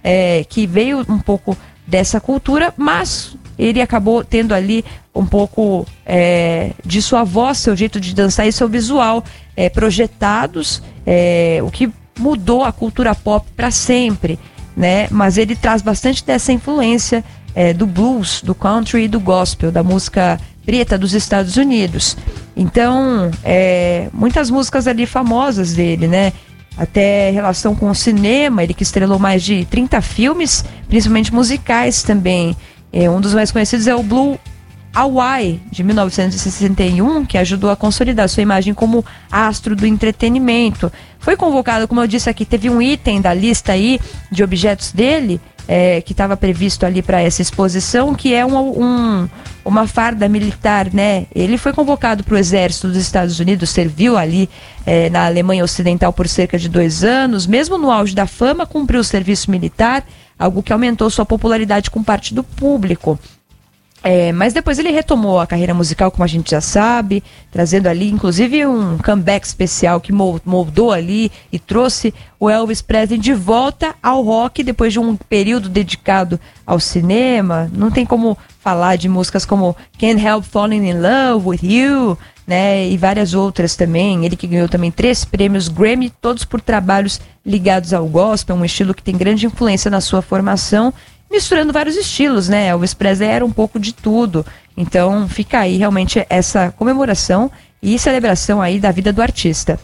que veio um pouco dessa cultura, mas ele acabou tendo ali um pouco de sua voz, seu jeito de dançar e seu visual projetados, o que mudou a cultura pop para sempre, né? Mas ele traz bastante dessa influência do blues, do country e do gospel, da música preta dos Estados Unidos. Então, muitas músicas ali famosas dele, né? Até relação com o cinema, ele que estrelou mais de 30 filmes, principalmente musicais também. Um dos mais conhecidos é o Blue Hawaii, de 1961, que ajudou a consolidar sua imagem como astro do entretenimento. Foi convocado, como eu disse aqui, teve um item da lista aí de objetos dele, que estava previsto ali para essa exposição, que é uma farda militar, né? Ele foi convocado para o exército dos Estados Unidos, serviu ali na Alemanha Ocidental por cerca de 2 anos, mesmo no auge da fama, cumpriu o serviço militar, algo que aumentou sua popularidade com parte do público. Mas depois ele retomou a carreira musical, como a gente já sabe, trazendo ali inclusive um comeback especial que moldou ali e trouxe o Elvis Presley de volta ao rock depois de um período dedicado ao cinema. Não tem como falar de músicas como Can't Help Falling in Love with You, né, e várias outras também. Ele que ganhou também 3 prêmios Grammy, todos por trabalhos ligados ao gospel, um estilo que tem grande influência na sua formação, misturando vários estilos, né? Elvis Presley era um pouco de tudo. Então fica aí realmente essa comemoração e celebração aí da vida do artista.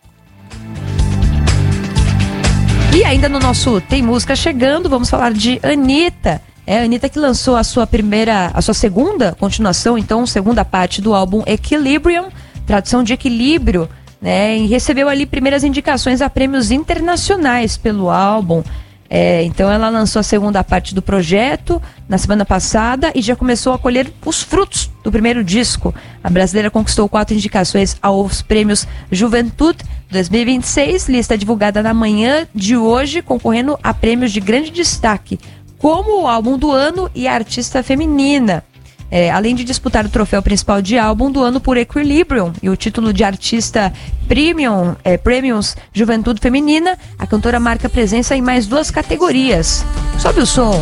E ainda no nosso Tem Música Chegando, vamos falar de Anitta. A Anitta que lançou a sua segunda continuação, então segunda parte do álbum Equilibrium, tradução de equilíbrio, né? E recebeu ali primeiras indicações a prêmios internacionais pelo álbum. Então ela lançou a segunda parte do projeto na semana passada e já começou a colher os frutos do primeiro disco. A brasileira conquistou 4 indicações aos prêmios Juventude 2026, lista divulgada na manhã de hoje, concorrendo a prêmios de grande destaque, como o álbum do ano e a artista feminina. Além de disputar o troféu principal de álbum do ano por Equilibrium e o título de artista Premiums Juventude Feminina, a cantora marca presença em mais 2 categorias. Sobe o som.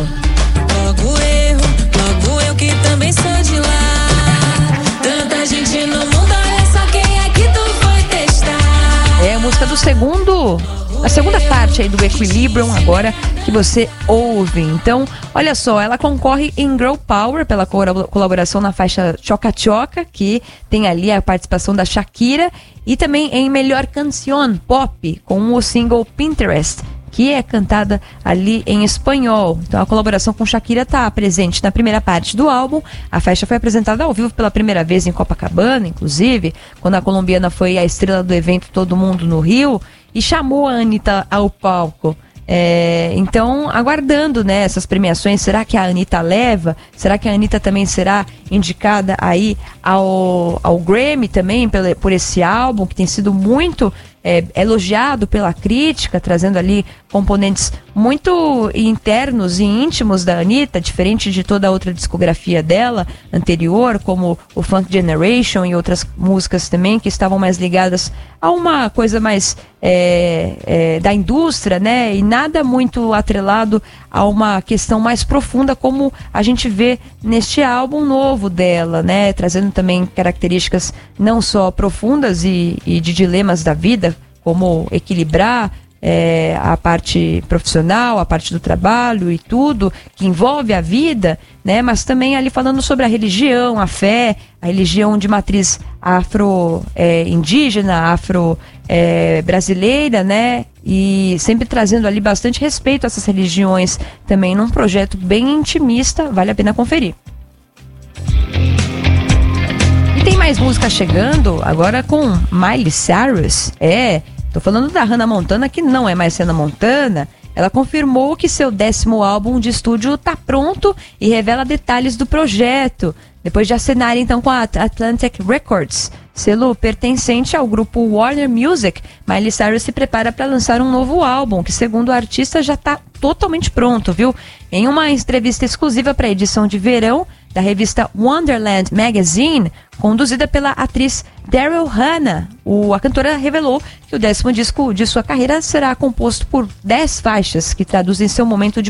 Logo eu que também sou de lá. Tanta gente no mundo, olha só quem é que tu foi testar. É a música do a segunda parte aí do Equilibrium agora que você ouve. Então, olha só, ela concorre em Girl Power pela colaboração na faixa Choca Choca, que tem ali a participação da Shakira, e também em Melhor Canción Pop com o single Pinterest, que é cantada ali em espanhol. Então a colaboração com Shakira está presente na primeira parte do álbum. A faixa foi apresentada ao vivo pela primeira vez em Copacabana, inclusive, quando a colombiana foi a estrela do evento Todo Mundo no Rio e chamou a Anitta ao palco. Então, aguardando, né, essas premiações, será que a Anitta leva? Será que a Anitta também será indicada aí ao Grammy também por esse álbum, que tem sido muito elogiado pela crítica, trazendo ali componentes muito internos e íntimos da Anitta, diferente de toda a outra discografia dela anterior, como o Funk Generation e outras músicas também que estavam mais ligadas a uma coisa mais da indústria, né? E nada muito atrelado a uma questão mais profunda, como a gente vê neste álbum novo dela, né? Trazendo também características não só profundas e de dilemas da vida, como equilibrar a parte profissional, a parte do trabalho e tudo que envolve a vida, né? Mas também ali falando sobre a religião, a fé, a religião de matriz afro-indígena, afro-brasileira, né? E sempre trazendo ali bastante respeito a essas religiões também, num projeto bem intimista, vale a pena conferir. E tem mais música chegando agora com Miley Cyrus. Tô falando da Hannah Montana, que não é mais Hannah Montana. Ela confirmou que seu 10º álbum de estúdio tá pronto e revela detalhes do projeto, depois de assinar então com a Atlantic Records, selo pertencente ao grupo Warner Music. Miley Cyrus se prepara para lançar um novo álbum, que segundo a artista já tá totalmente pronto, viu? Em uma entrevista exclusiva para a edição de verão da revista Wonderland Magazine, conduzida pela atriz Daryl Hannah, a cantora revelou que o 10º disco de sua carreira será composto por 10 faixas que traduzem seu momento de